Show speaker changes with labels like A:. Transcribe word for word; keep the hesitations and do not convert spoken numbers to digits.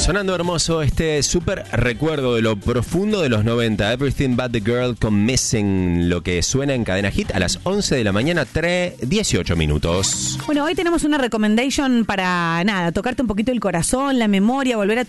A: Sonando hermoso este súper recuerdo de lo profundo de los noventa. Everything But The Girl con Missing, lo que suena en Cadena Hit a las once de la mañana, tres, dieciocho minutos.
B: Bueno, hoy tenemos una recommendation para, nada, tocarte un poquito el corazón, la memoria, volver a